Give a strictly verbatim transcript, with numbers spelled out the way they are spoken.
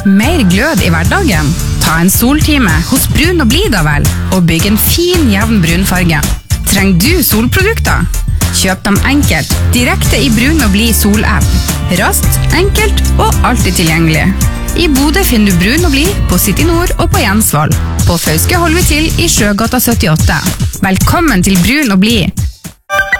Mer glød i hverdagen? Ta en soltime hos Brun og Blid da vel, og bygg en fin, jevn brunfarge. Trenger du solprodukter? Kjøp dem enkelt, direkte i Brun og Blid solapp. Raskt, enkelt og alltid tilgjengelig. I Bodø finner du Brun og Blid på City Nord og på Jensvoll. På Fauske holder vi til i Sjøgata syttiåtte. Velkommen til Brun og Blid.